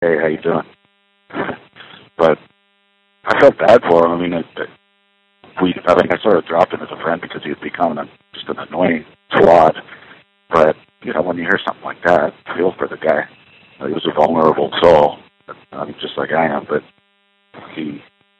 hey, how you doing? But I felt bad for him. I mean, I sort of dropped him as a friend because he had become just an annoying twat. But, when you hear something like that, I feel for the guy. He was a vulnerable soul, just like I am, but he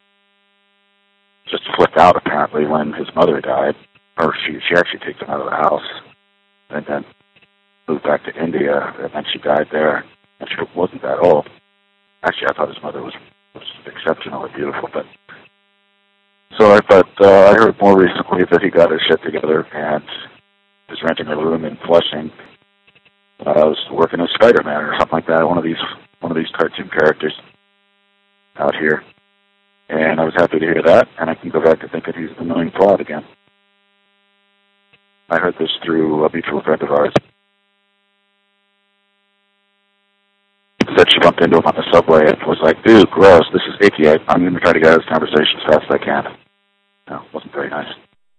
just flipped out apparently when his mother died, or she actually takes him out of the house, and then moved back to India, and then she died there, and she wasn't that old. Actually, I thought his mother was exceptionally beautiful, but I heard more recently that he got his shit together and is renting a room in Flushing. I was working as Spider-Man or something like that, one of these cartoon characters out here. And I was happy to hear that, and I can go back to thinking he's an annoying fraud again. I heard this through a mutual friend of ours. Said she bumped into him on the subway and was like, dude, gross, this is icky. I'm going to try to get out of this conversation as fast as I can. No, it wasn't very nice.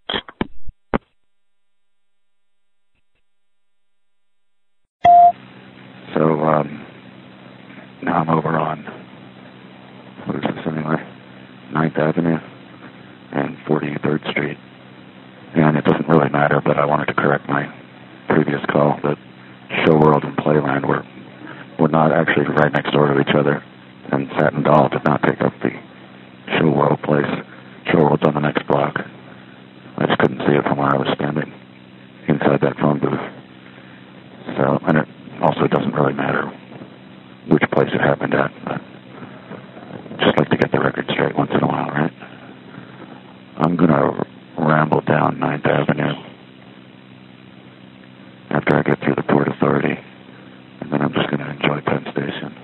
So, now I'm over on, what is this anyway? 9th Avenue and 43rd Street. And it doesn't really matter, but I wanted to correct my previous call that Show World and Playland were not actually right next door to each other, and Satin Doll did not take up the Show World place. Show World's on the next block. I just couldn't see it from where I was standing inside that phone booth. So, and it also doesn't really matter which place it happened at, but just like to get the record straight once in a while, right? I'm going to ramble down 9th Avenue after I get through the Port Authority, and then I'm just going to enjoy Penn Station.